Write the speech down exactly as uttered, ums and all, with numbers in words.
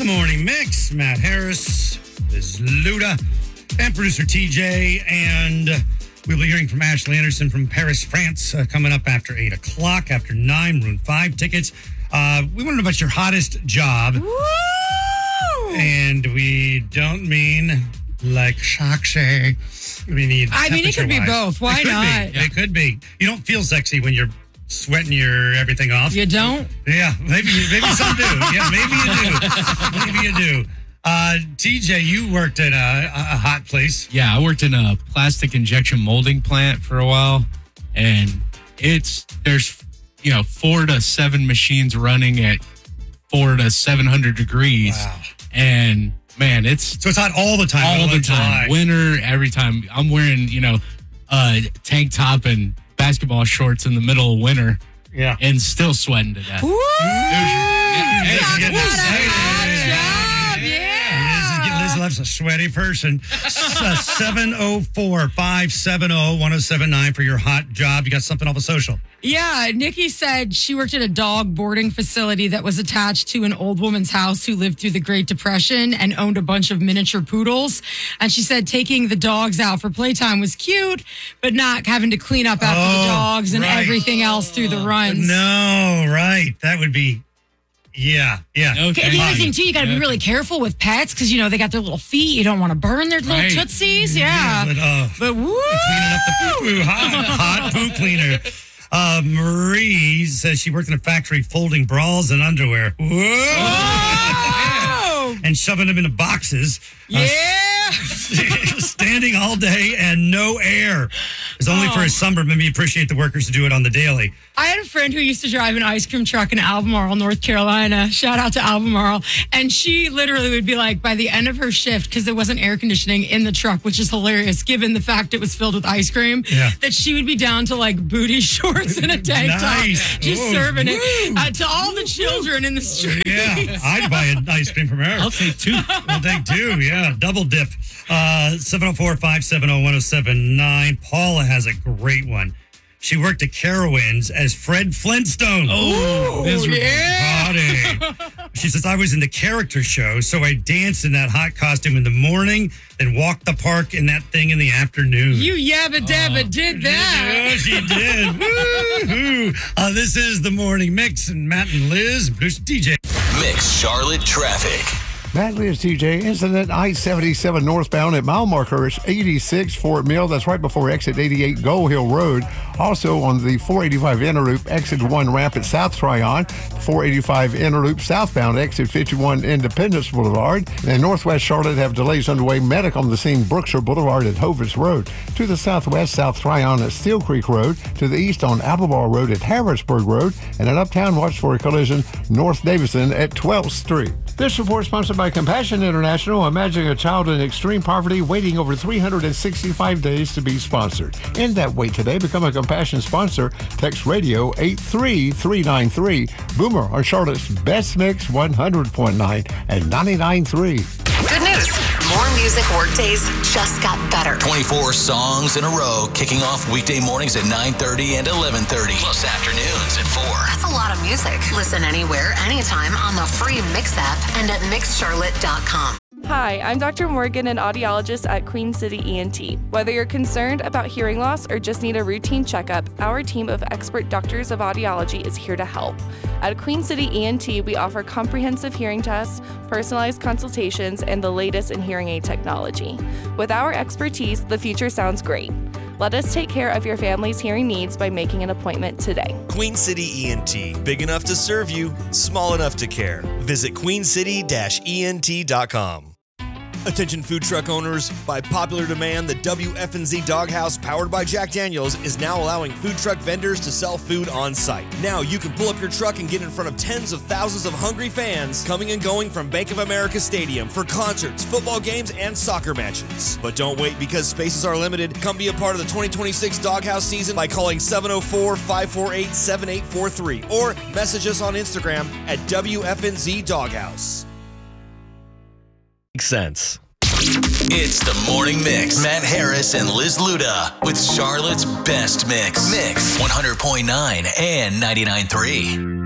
The Morning Mix. Matt Harris, Liz Luda, and producer T J. And we'll be hearing from Ashley Anderson from Paris, France, uh, coming up after eight o'clock, after nine, Maroon five tickets. Uh, we want to know about your hottest job. Woo! And we don't mean like sexy. We need I mean, it could be temperature-wise. both. Why it could not? Be. It could be. You don't feel sexy when you're sweating your everything off. You don't? Yeah, maybe maybe some do. Yeah, maybe you do. Maybe you do. Uh, T J, you worked at a, a hot place. Yeah, I worked in a plastic injection molding plant for a while, and it's there's you know four to seven machines running at four to seven hundred degrees, Wow. and man, it's So it's hot all the time. all the July. time. Winter, every time. I'm wearing you know a tank top and basketball shorts in the middle of winter, Yeah. and still sweating to death. Woo! Liz is Talk getting about a excited. hot job, Liz, is yeah. getting- Liz loves a sweaty person. seven oh four, five seven oh, one oh seven nine for your hot job. You got something off of social. Yeah, Nikki said she worked at a dog boarding facility that was attached to an old woman's house who lived through the Great Depression and owned a bunch of miniature poodles. And she said taking the dogs out for playtime was cute, but not having to clean up after Oh, the dogs and right. everything else through the runs. No, right. That would be, yeah, yeah. Okay. And the other thing, too, you got to be really careful with pets because, you know, they got their little feet. You don't want to burn their little Right. tootsies. Yeah. But, uh, But woo! cleaning up the poo-poo, hot, hot poo cleaner. Uh, Marie says she worked in a factory folding bras and underwear. Whoa! Oh! And shoving them into boxes. Uh, Yeah. standing all day and no air. It's only for Oh. a summer. Maybe appreciate the workers who do it on the daily. I had a friend who used to drive an ice cream truck in Albemarle, North Carolina. Shout out to Albemarle. And she literally would be like, by the end of her shift, because there wasn't air conditioning in the truck, which is hilarious given the fact it was filled with ice cream, Yeah. that she would be down to like booty shorts and a tank Nice. top, just Whoa. serving Woo. it uh, to all the children in the street. Yeah, I'd buy an ice cream from her. I'll take two. I'll take two. Yeah, double dip. Uh, seven oh four, five seven oh, one oh seven nine. Paula has a great one. She worked at Carowinds as Fred Flintstone. Oh, miserable. yeah. Hottie. She says, I was in the character show, so I danced in that hot costume in the morning, then walked the park in that thing in the afternoon. You yabba dabba did that. Yeah, she did. Woo-hoo. Uh, this is the Morning Mix, and Matt and Liz, and producer D J. Mix Charlotte traffic. Matt, Liz, T J, incident I seventy-seven northbound at mile marker eighty-six Fort Mill. That's right before exit eighty-eight Gold Hill Road. Also on the four eighty-five inner loop, exit one ramp at South Tryon. four eighty-five inner loop southbound, exit fifty-one Independence Boulevard. And Northwest Charlotte have delays underway. Medic on the scene, Brookshire Boulevard at Hovis Road. To the southwest, South Tryon at Steel Creek Road. To the east on Albemarle Road at Harrisburg Road. And in Uptown, watch for a collision North Davison at twelfth Street. This report sponsored by Compassion International. Imagine a child in extreme poverty waiting over three hundred sixty-five days to be sponsored. End that wait today. Become a Compassion sponsor. Text radio eight three three nine three. Boomer on Charlotte's Best Mix one hundred point nine and ninety-nine point three. Good news. More music workdays just got better. twenty-four songs in a row, kicking off weekday mornings at nine thirty and eleven thirty, plus afternoons at four. That's a lot of music. Listen anywhere, anytime on the free Mix app and at mix charlotte dot com. Hi, I'm Doctor Morgan, an audiologist at Queen City E N T. Whether you're concerned about hearing loss or just need a routine checkup, our team of expert doctors of audiology is here to help. At Queen City E N T, we offer comprehensive hearing tests, personalized consultations, and the latest in hearing aid technology. With our expertise, the future sounds great. Let us take care of your family's hearing needs by making an appointment today. Queen City E N T. Big enough to serve you, small enough to care. Visit queen city dash e n t dot com. Attention food truck owners, by popular demand, the W F N Z Doghouse, powered by Jack Daniels, is now allowing food truck vendors to sell food on site. Now you can pull up your truck and get in front of tens of thousands of hungry fans coming and going from Bank of America Stadium for concerts, football games, and soccer matches. But don't wait, because spaces are limited. Come be a part of the twenty twenty-six Doghouse season by calling seven oh four, five four eight, seven eight four three or message us on Instagram at W F N Z Doghouse. Makes sense. It's the Morning Mix. Matt Harris and Liz Luda with Charlotte's Best Mix. Mix one hundred point nine and ninety-nine point three.